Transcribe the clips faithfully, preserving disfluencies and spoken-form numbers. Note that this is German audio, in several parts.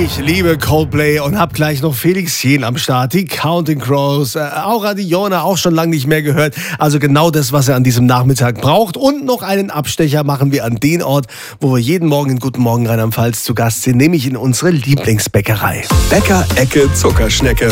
Ich liebe Coldplay und hab gleich noch Felix Jähn am Start, die Counting Crows, äh, Aura Dione auch schon lange nicht mehr gehört. Also genau das, was er an diesem Nachmittag braucht. Und noch einen Abstecher machen wir an den Ort, wo wir jeden Morgen in Guten Morgen Rheinland-Pfalz zu Gast sind, nämlich in unsere Lieblingsbäckerei. Bäcker Ecke Zuckerschnecke.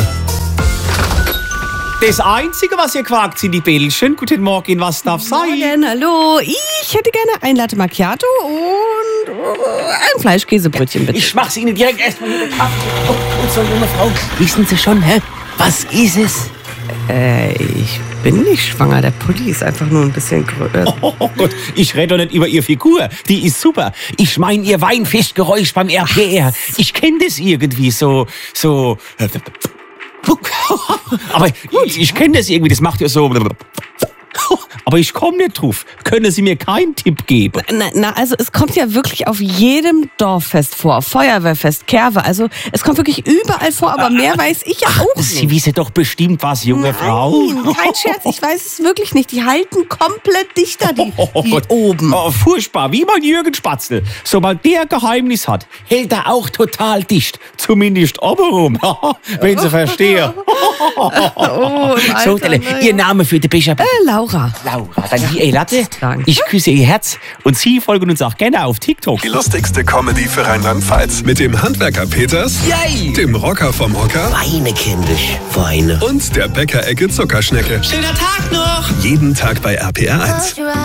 Das Einzige, was ihr quakt, sind die Bällchen. Guten Morgen, was darf sein? Morgen, hallo. Ich hätte gerne ein Latte Macchiato und äh, ein Fleischkäsebrötchen, bitte. Ich mach's Ihnen direkt erstmal mit dem Kaffee. Oh, und so, junge Frau, wissen Sie schon, hä? Was ist es? Äh, ich bin nicht schwanger. Der Pulli ist einfach nur ein bisschen größer. Oh, oh Gott, ich rede doch nicht über Ihre Figur. Die ist super. Ich meine Ihr Weinfestgeräusch beim R P R. Ich kenne das irgendwie so, so... Aber ich, ich kenne das irgendwie, das macht ja so... Aber ich komme nicht drauf. Können Sie mir keinen Tipp geben? Na, na, also es kommt ja wirklich auf jedem Dorffest vor. Feuerwehrfest, Kerwe, also es kommt wirklich überall vor, aber mehr weiß ich ja auch nicht. Sie wissen doch bestimmt was, junge Nein, Frau. Kein Scherz, ich weiß es wirklich nicht. Die halten komplett dichter, die, Oh, die Gott. oben. Oh, furchtbar, wie mein Jürgen Spatzel. Sobald der Geheimnis hat, hält er auch total dicht. Zumindest obenrum, wenn Sie verstehen. Oh, im So, Alter, na Ihr ja. Name für den Becher. Äh, Laura. Laura, dann die Elatte. Danke. Ich küsse Ihr Herz und Sie folgen uns auch gerne auf TikTok. Die lustigste Comedy für Rheinland-Pfalz. Mit dem Handwerker Peters, Yay! dem Rocker vom Hocker Weine, kindisch, Weine. und der Bäcker Ecke Zuckerschnecke. Schöner Tag noch! Jeden Tag bei R P R eins.